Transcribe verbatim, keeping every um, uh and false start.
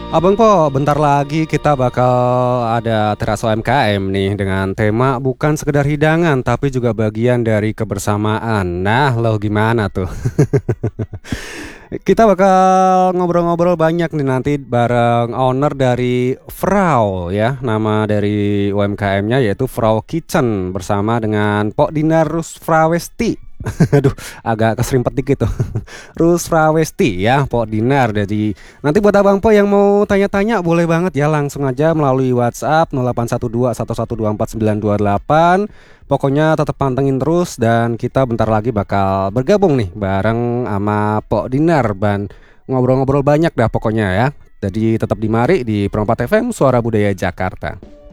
Abang Po, bentar lagi kita bakal ada teras U M K M nih dengan tema bukan sekedar hidangan tapi juga bagian dari kebersamaan. Nah, lo gimana tuh? Kita bakal ngobrol-ngobrol banyak nih nanti bareng owner dari Frau ya. Nama dari U M K M-nya yaitu Frau Kitchen bersama dengan Pok Dinar Rusfrawesti. Aduh, agak keserimpet dikit tuh. Rusfrawesti ya, Pok Dinar. Jadi nanti buat Abang Po yang mau tanya-tanya boleh banget ya langsung aja melalui WhatsApp nol delapan satu dua satu satu dua empat sembilan dua delapan. Pokoknya tetap pantengin terus dan kita bentar lagi bakal bergabung nih bareng sama Pok Dinar dan ngobrol-ngobrol banyak dah pokoknya ya. Jadi tetap di mari di Perempat F M Suara Budaya Jakarta.